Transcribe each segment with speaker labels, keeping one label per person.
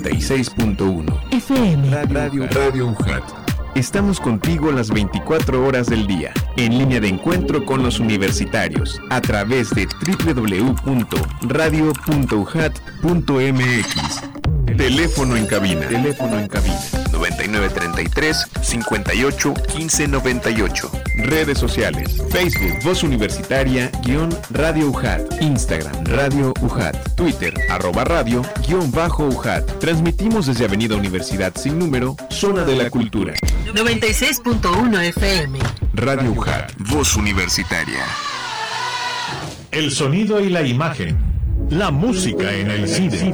Speaker 1: 96.1
Speaker 2: FM
Speaker 1: Radio UJAT. Estamos contigo las 24 horas del día, en línea de encuentro con los universitarios, a través de www.radio.ujat.mx. Teléfono en cabina 9933 58 15 98. Redes sociales: Facebook Voz Universitaria _Radio UJAT, Instagram Radio UJAT, Twitter @radio _UJAT. Transmitimos desde Avenida Universidad sin número, Zona de la Cultura.
Speaker 2: 96.1 FM.
Speaker 1: Radio UJAT, Voz Universitaria.
Speaker 3: El sonido y la imagen. La música en el cine.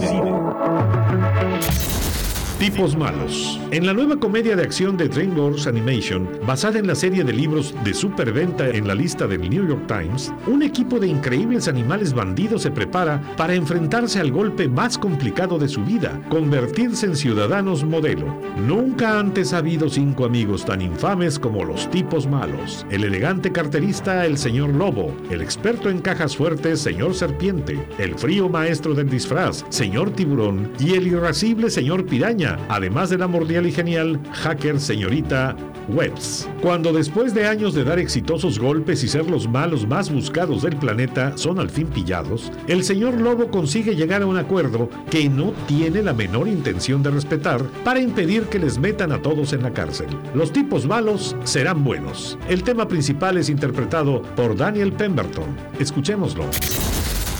Speaker 3: Tipos malos. En la nueva comedia de acción de DreamWorks Animation, basada en la serie de libros de superventa en la lista del New York Times, un equipo de increíbles animales bandidos se prepara para enfrentarse al golpe más complicado de su vida: convertirse en ciudadanos modelo. Nunca antes ha habido 5 amigos tan infames como los tipos malos: el elegante carterista, el señor Lobo; el experto en cajas fuertes, señor Serpiente; el frío maestro del disfraz, señor Tiburón; y el irascible señor Piraña, además de la mordial y genial hacker señorita Webbs. Cuando después de años de dar exitosos golpes y ser los malos más buscados del planeta son al fin pillados, el señor Lobo consigue llegar a un acuerdo que no tiene la menor intención de respetar para impedir que les metan a todos en la cárcel. Los tipos malos serán buenos. El tema principal es interpretado por Daniel Pemberton. Escuchémoslo.